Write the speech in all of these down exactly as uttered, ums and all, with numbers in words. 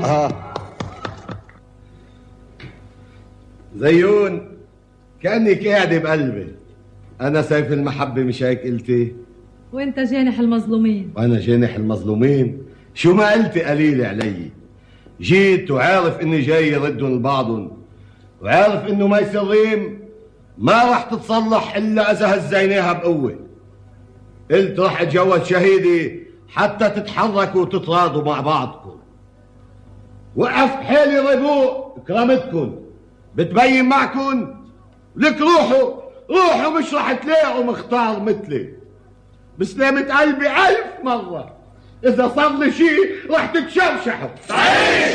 آه. زيون كأنك قاعدة بقلبي. أنا سيف المحبة مش هيك قلتي؟ وأنت جانح المظلومين. وأنا جانح المظلومين؟ شو ما قلتي قليلة علي. جيت وعارف إني جاي ردهم لبعضهم، وعارف إنه ميسر ريم ما راح تتصلح إلا إذا هزيناها بقوة. قلت راح أتجوز شهيدي حتى تتحركوا وتتراضوا مع بعضكم. وقفت حالي ربوق كرامتكم بتبين معكم. لك روحوا روحوا مش راح تلاقوا مختار مثلي. بسلامة قلبي ألف مرة إذا صار لي شيء راح تتشرشحوا. تعيش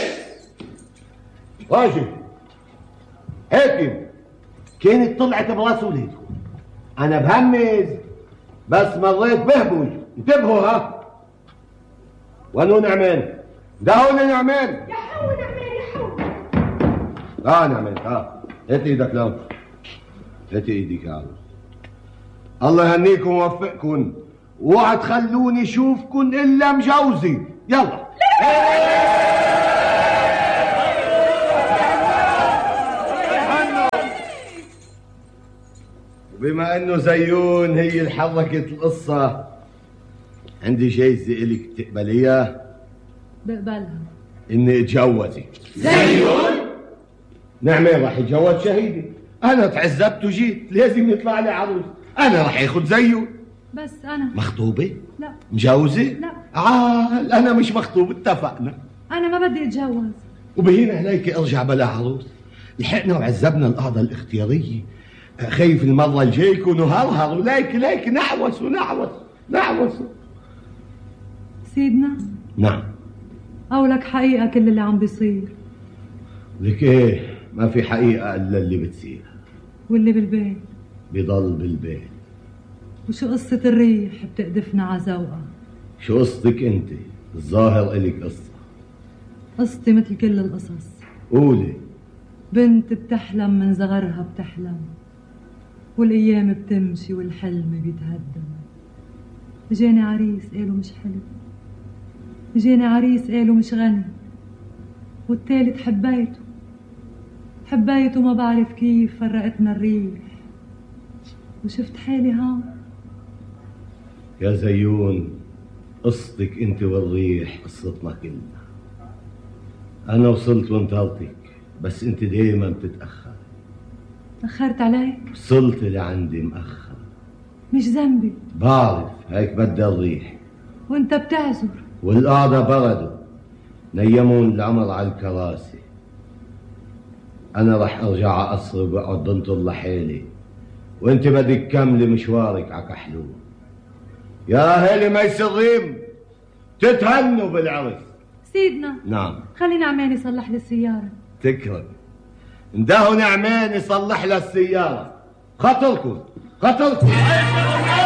راجل حاكم كانت طلعت براس وليدكم. أنا بهمز بس مريت بهبوج. انتبهوا ها. وانو نعمان؟ ده هو نعمان. يا حو نعمان يا حو. اه نعمان ها. هات ايدك لو. هات ايدك يا عروس. الله يهنيكم ووفقكم. اوعى تخلوني اشوفكم الا مجوزي. يلا. وبما انه زيون هي اللي حركت القصه، عندي جايزه الك تقبليها. بقبلها. اني اتجوزك. زيون؟ نعمان راح يتجوز شهيدي. انا تعذبت وجيت لازم يطلع لي عروس. انا راح ياخذ زيون. بس انا مخطوبه؟ لا. مجوزه؟ لا. آه انا مش مخطوب. اتفقنا. انا ما بدي اتجوز. وبهين عليك ارجع بلا عروس. لحقنا وعذبنا القعده الاختياريه. خايف المره الجايه يكونوا هرهر وليك ليك نعوس ونعوس نعوس. سيدنا. نعم. قولك حقيقه كل اللي عم بيصير. لك ايه؟ ما في حقيقه الا اللي بتصير. واللي بالبيت بضل بالبيت. وشو قصه الريح بتقدفنا عزوقه؟ شو قصتك انت؟ الظاهر الك قصه. قصتي مثل كل القصص. قولي. بنت بتحلم من صغرها بتحلم، والايام بتمشي والحلم بيتهدم. جاني عريس قالوا مش حلو، جاني عريس قالوا مش غني، والتالت حبيته حبيته ما بعرف كيف فرقتنا الريح، وشفت حالي هون. يا زيون قصتك انت والريح قصتنا كلنا. انا وصلت وانتظرتك بس انت دايما بتتاخر. تاخرت عليك؟ وصلت لعندي مأخر. مش ذنبي. بعرف هيك بدها الريح. وانت بتعذر. والقعدة بردوا نيمون العمر على الكراسي. انا رح ارجع اقصر واقعد بنطر لحالي، وانت بدك كملي مشوارك على كحلوم. يا اهالي ميسر ريم تتهنوا بالعرس. سيدنا. نعم. خلي نعمان يصلح لي السيارة. تكرم. اندهوا نعمان يصلح لها السيارة. خاطركم خاطركم.